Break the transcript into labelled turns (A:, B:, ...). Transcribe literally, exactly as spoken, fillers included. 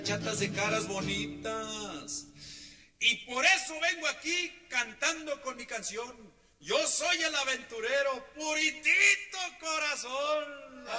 A: Chatas de caras bonitas. Y por eso vengo aquí cantando con mi canción. Yo soy el aventurero, puritito corazón.